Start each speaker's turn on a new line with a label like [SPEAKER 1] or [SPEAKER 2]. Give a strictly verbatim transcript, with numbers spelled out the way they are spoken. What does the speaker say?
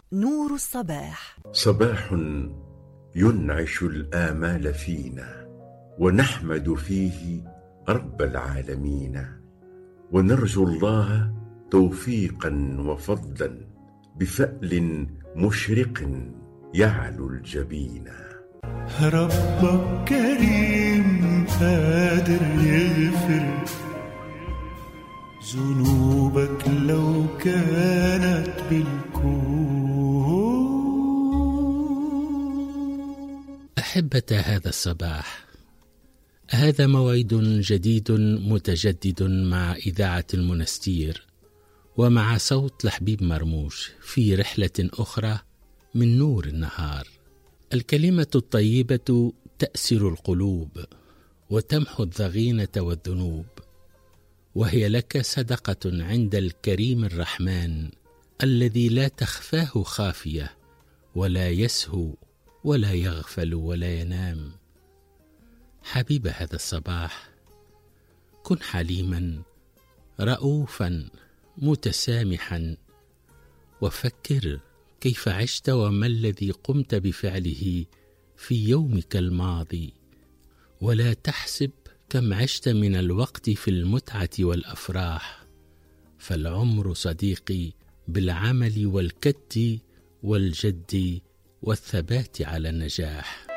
[SPEAKER 1] نور الصباح.
[SPEAKER 2] صباح ينعش الآمال فينا، ونحمد فيه رب العالمين، ونرجو الله توفيقا وفضلا بفأل مشرق يعلو الجبين.
[SPEAKER 3] ربك كريم قادر يغفر ذنوبك لو كانت بالكون.
[SPEAKER 4] أحبة هذا الصباح، هذا موعد جديد متجدد مع إذاعة المنستير ومع صوت لحبيب مرموش في رحلة أخرى من نور النهار. الكلمة الطيبة تأسر القلوب وتمحو الضغينة والذنوب، وهي لك صدقة عند الكريم الرحمن الذي لا تخفاه خافية ولا يسهو ولا يغفل ولا ينام. حبيب هذا الصباح، كن حليما رؤوفا متسامحا، وفكر كيف عشت وما الذي قمت بفعله في يومك الماضي، ولا تحسب كم عشت من الوقت في المتعة والأفراح، فالعمر صديقي بالعمل والكد والجد والثبات على النجاح.